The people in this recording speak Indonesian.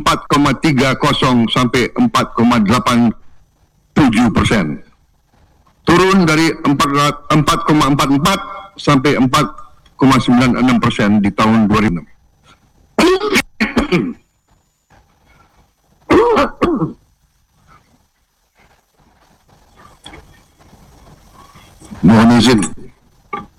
4,30 sampai 4,87%. Turun dari 4,44 sampai 4,96% di tahun 2006. Mohon izin